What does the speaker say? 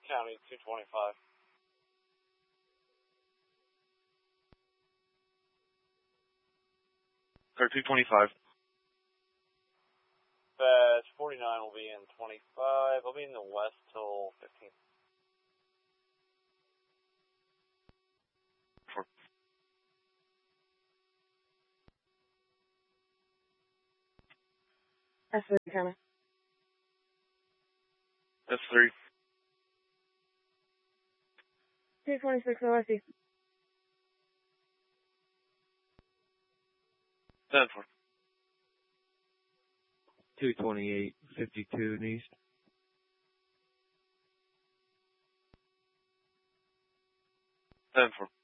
County 225. Or 225. Badge 49 will be in 25. I'll be in the west till 15. S3 coming. S3. 226 OSC. 10-4. 228, 52 in east. 10-4.